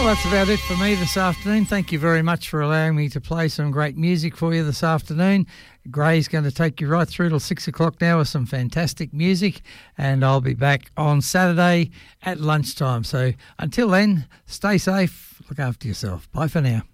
that's about it for me this afternoon. Thank you very much for allowing me to play some great music for you this afternoon. Gray's going to take you right through till 6 o'clock now with some fantastic music, and I'll be back on Saturday at lunchtime. So until then, stay safe, look after yourself. Bye for now.